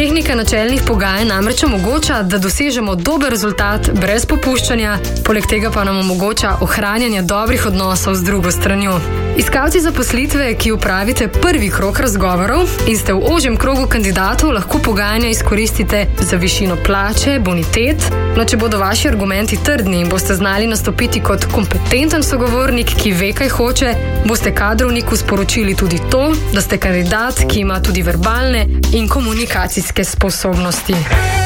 Tehnika načelnih pogajanj namreč omogoča, da dosežemo dober rezultat brez popuščanja, poleg tega pa nam omogoča ohranjanje dobrih odnosov z drugo stranjo. Iskalci zaposlitve, ki upravite prvi krog razgovorov in ste v ožjem krogu kandidatov, lahko pogajanja izkoristite za višino plače, bonitet. No, če bodo vaši argumenti trdni in boste znali nastopiti kot kompetenten sogovornik, ki ve, kaj hoče, boste kadrovniku sporočili tudi to, da ste kandidat, ki ima tudi verbalne in komunikacijske sposobnosti.